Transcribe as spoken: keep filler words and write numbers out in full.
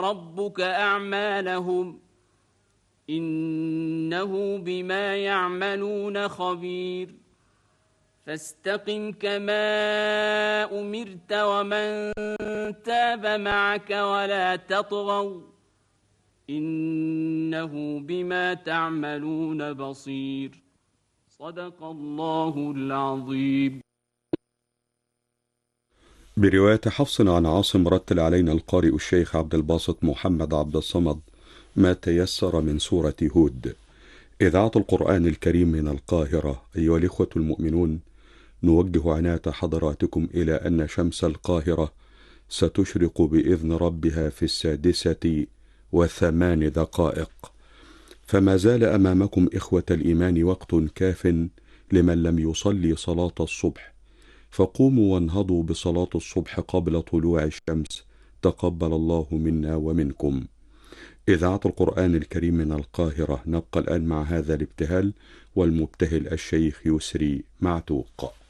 ربك أعمالهم إنه بما يعملون خبير فاستقم كما أمرت ومن تاب معك ولا تطغوا إنه بما تعملون بصير صدق الله العظيم. برواية حفص عن عاصم رتل علينا القارئ الشيخ عبد الباسط محمد عبد الصمد ما تيسر من سورة هود. إذاعة القرآن الكريم من القاهرة. أيها الإخوة المؤمنون، نوجه عناية حضراتكم إلى أن شمس القاهرة ستشرق بإذن ربها في السادسة وثمان دقائق، فما زال أمامكم إخوة الإيمان وقت كاف لمن لم يصلي صلاة الصبح، فقوموا وانهضوا بصلاة الصبح قبل طلوع الشمس، تقبل الله منا ومنكم. إذاعة القرآن الكريم من القاهرة. نبقى الآن مع هذا الابتهال، والمبتهل الشيخ يسري معتوق.